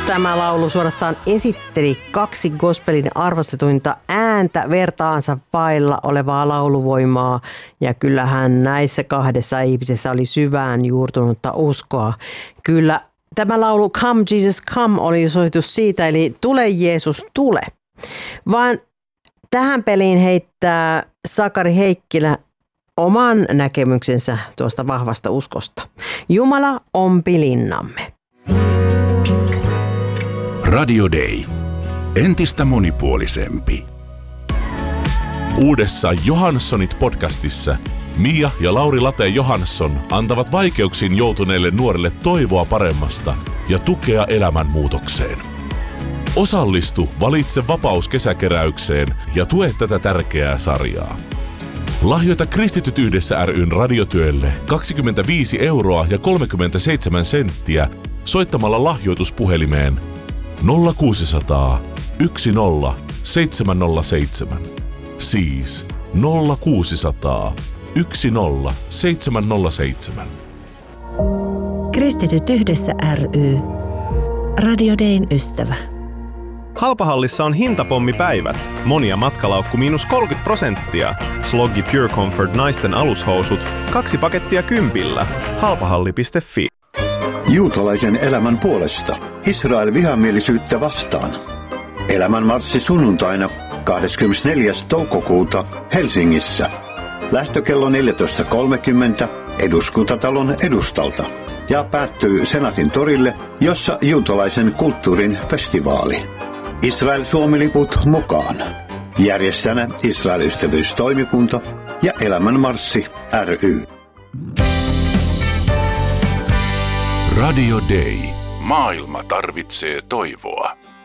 Tämä laulu suorastaan esitteli 2 gospelin arvostetuinta ääntä vertaansa vailla olevaa lauluvoimaa. Ja kyllähän näissä 2 ihmisessä oli syvään juurtunutta uskoa. Kyllä tämä laulu Come Jesus Come oli osoitus siitä, eli tule Jeesus tule. Vaan tähän peliin heittää Sakari Heikkilä oman näkemyksensä tuosta vahvasta uskosta. Jumala on pilinnamme. Radio Day. Entistä monipuolisempi. Uudessa Johanssonit podcastissa Mia ja Lauri Late Johansson antavat vaikeuksiin joutuneille nuorille toivoa paremmasta ja tukea elämänmuutokseen. Osallistu Valitse vapaus -kesäkeräykseen ja tue tätä tärkeää sarjaa. Lahjoita Kristityt yhdessä ry:n radiotyölle 25 € ja 37 senttiä soittamalla lahjoituspuhelimeen 0600 10 707. Siis 0600 10 707. Kristityt yhdessä ry. Radio Dayn ystävä. Halpahallissa on hintapommipäivät. Monia matkalaukku -30%. Sloggi Pure Comfort naisten alushousut 2 pakettia 10. Halpahalli.fi. Juutalaisen elämän puolesta. Israel vihamielisyyttä vastaan. Elämänmarssi sunnuntaina 24. toukokuuta Helsingissä. Lähtökello 14.30 Eduskuntatalon edustalta ja päättyy Senaatin torille, jossa juutalaisen kulttuurin festivaali. Israel-Suomi-liput mukaan. Järjestäjänä Israel-ystävyystoimikunta ja Elämänmarssi ry. Radio Day. Maailma tarvitsee toivoa.